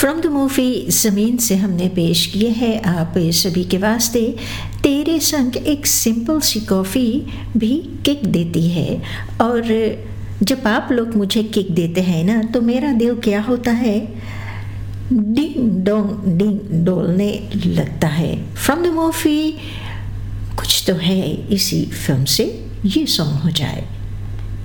From the movie ज़मीन से हमने पेश किए हैं आप सभी के वास्ते तेरे संग एक सिंपल सी कॉफ़ी भी किक देती है। और जब आप लोग मुझे किक देते हैं ना तो मेरा दिल क्या होता है, डिंग डोलने लगता है। फ्रॉम द मूवी कुछ तो है इसी फिल्म से ये सॉन्ग हो जाए।